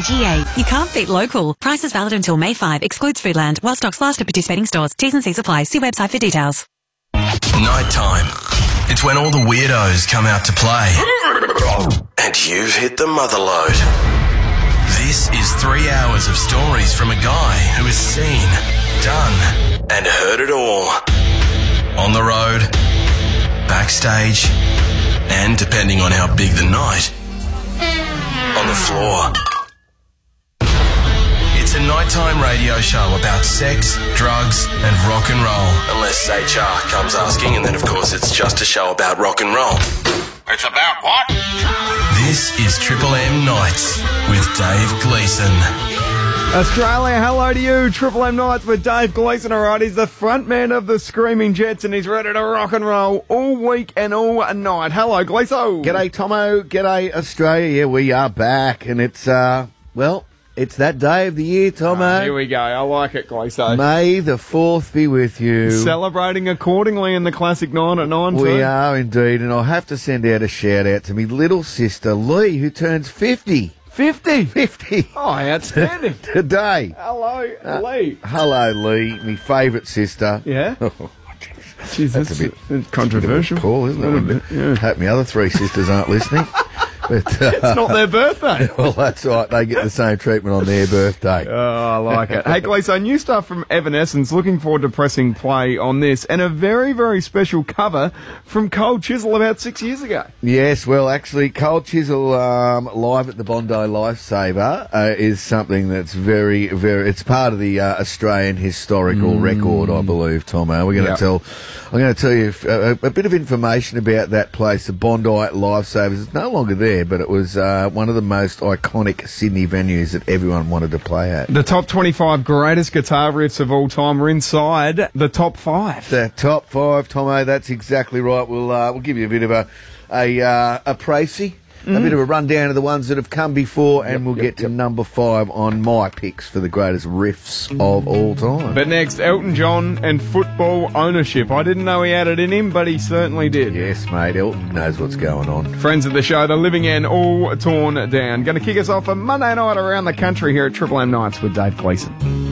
G8. You can't beat local. Prices valid until May 5. Excludes Foodland. While stocks last at participating stores. T's and C's apply. See website for details. Nighttime. It's when all the weirdos come out to play. And you've hit the mother load. This is 3 hours of stories from a guy who has seen, done, and heard it all. On the road, backstage, and depending on how big the night, on the floor. It's a nighttime radio show about sex, drugs, and rock and roll. Unless HR comes asking, and then of course it's just a show about rock and roll. It's about what? This is Triple M Nights with Dave Gleeson. Australia, hello to you. Triple M Nights with Dave Gleeson. All right, he's the front man of the Screaming Jets, and he's ready to rock and roll all week and all night. Hello, Gleeso. G'day, Tomo. G'day, Australia. Yeah, we are back, and it's, it's that day of the year, Tomo. Here we go. I like it, Gleeso. May the 4th be with you. Celebrating accordingly in the classic 9 at 9. We are indeed, and I'll have to send out a shout-out to me little sister, Lee, who turns 50. 50? 50. Oh, outstanding. Today. Hello, Lee. Hello, Lee, my favourite sister. Yeah? Jeez, That's a bit controversial. Cool, isn't it? Yeah. Hope my other 3 sisters aren't listening. But, it's not their birthday. Well, that's right. They get the same treatment on their birthday. Oh, I like it. Hey, Gleeso, new stuff from Evanescence. Looking forward to pressing play on this. And a very, very special cover from Cold Chisel about 6 years ago. Yes, well, actually, Cold Chisel live at the Bondi Lifesaver is something that's very, very... It's part of the Australian historical record, I believe, Tomo. I'm going to tell you a bit of information about that place, the Bondi Lifesavers. It's no longer there, but it was one of the most iconic Sydney venues that everyone wanted to play at. The top 25 greatest guitar riffs of all time are inside the top 5. The top 5, Tomo, that's exactly right. We'll give you a bit of a précis. A bit of a rundown of the ones that have come before, and we'll get to number 5 on my picks for the greatest riffs of all time. But next, Elton John and football ownership. I didn't know he had it in him, but he certainly did. Yes, mate, Elton knows what's going on. Friends of the show, the Living End, all torn down. Going to kick us off a Monday night around the country here at Triple M Nights with Dave Gleeson.